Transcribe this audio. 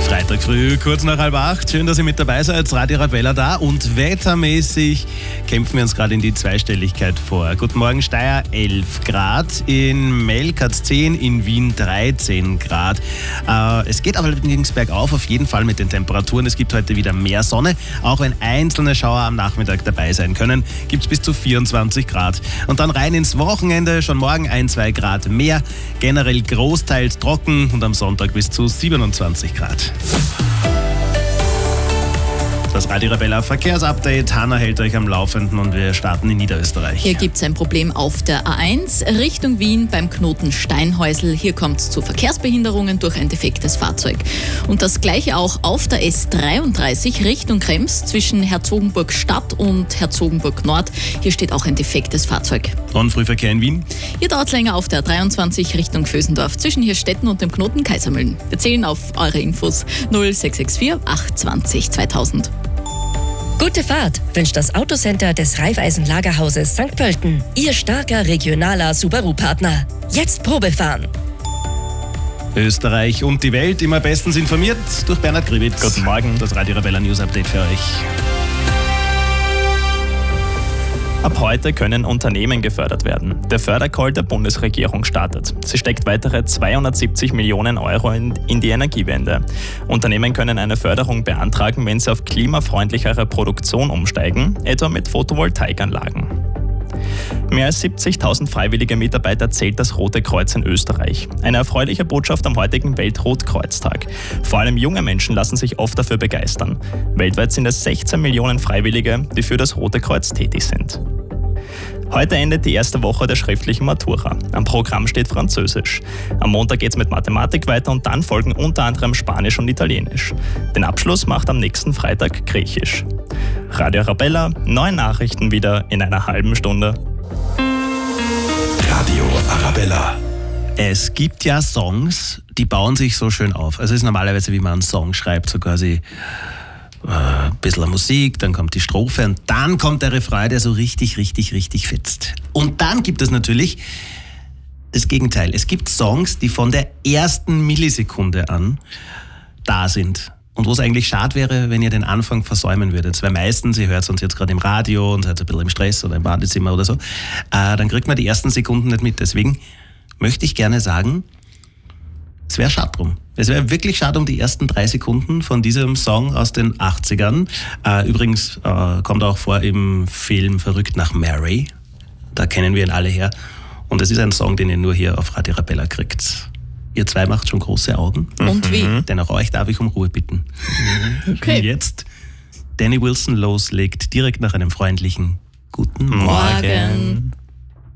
Freitag früh, kurz nach 7:30. Schön, dass ihr mit dabei seid. Radio Arabella da. Und wettermäßig kämpfen wir uns gerade in die Zweistelligkeit vor. Guten Morgen, Steyr 11 Grad, in Melk hat es 10, in Wien 13 Grad. Es geht aber allerdings bergauf, auf jeden Fall mit den Temperaturen. Es gibt heute wieder mehr Sonne. Auch wenn einzelne Schauer am Nachmittag dabei sein können, gibt es bis zu 24 Grad. Und dann rein ins Wochenende, schon morgen 1-2 Grad mehr. Generell großteils trocken und am Sonntag bis zu 27 Grad. Das Radio Arabella Verkehrsupdate. Hanna hält euch am Laufenden und wir starten in Niederösterreich. Hier gibt es ein Problem auf der A1 Richtung Wien beim Knoten Steinhäusl. Hier kommt es zu Verkehrsbehinderungen durch ein defektes Fahrzeug. Und das gleiche auch auf der S33 Richtung Krems zwischen Herzogenburg Stadt und Herzogenburg Nord. Hier steht auch ein defektes Fahrzeug. Und Frühverkehr in Wien? Hier dauert es länger auf der 23 Richtung Vösendorf zwischen Hirstetten und dem Knoten Kaisermühlen. Wir zählen auf eure Infos 0664 820 2000. Gute Fahrt wünscht das Autocenter des Raiffeisen-Lagerhauses St. Pölten. Ihr starker regionaler Subaru-Partner. Jetzt Probefahren. Österreich und die Welt immer bestens informiert durch Bernhard Gribitz. Guten Morgen. Das Radio Arabella News Update für euch. Ab heute können Unternehmen gefördert werden. Der Fördercall der Bundesregierung startet. Sie steckt weitere 270 Millionen Euro in die Energiewende. Unternehmen können eine Förderung beantragen, wenn sie auf klimafreundlichere Produktion umsteigen, etwa mit Photovoltaikanlagen. Mehr als 70.000 freiwillige Mitarbeiter zählt das Rote Kreuz in Österreich. Eine erfreuliche Botschaft am heutigen Weltrotkreuztag. Vor allem junge Menschen lassen sich oft dafür begeistern. Weltweit sind es 16 Millionen Freiwillige, die für das Rote Kreuz tätig sind. Heute endet die erste Woche der schriftlichen Matura. Am Programm steht Französisch. Am Montag geht's mit Mathematik weiter und dann folgen unter anderem Spanisch und Italienisch. Den Abschluss macht am nächsten Freitag Griechisch. Radio Arabella, neue Nachrichten wieder in einer halben Stunde. Radio Arabella. Es gibt ja Songs, die bauen sich so schön auf. Also es ist normalerweise, wie man einen Song schreibt, so quasi ein bisschen Musik, dann kommt die Strophe und dann kommt der Refrain, der so richtig fetzt. Und dann gibt es natürlich das Gegenteil. Es gibt Songs, die von der ersten Millisekunde an da sind. Und wo es eigentlich schade wäre, wenn ihr den Anfang versäumen würdet. Weil meistens, ihr hört uns jetzt gerade im Radio und seid ein bisschen im Stress oder im Badezimmer oder so, dann kriegt man die ersten Sekunden nicht mit. Deswegen möchte ich gerne sagen, es wäre schade drum. Es wäre wirklich schade um die ersten 3 Sekunden von diesem Song aus den 80ern. Übrigens kommt auch vor im Film Verrückt nach Mary. Da kennen wir ihn alle her. Und es ist ein Song, den ihr nur hier auf Radio Arabella kriegt. Ihr zwei macht schon große Augen. Und wie? Denn auch euch darf ich um Ruhe bitten. Okay. Und jetzt, Danny Wilson loslegt direkt nach einem freundlichen Guten Morgen. Morgen.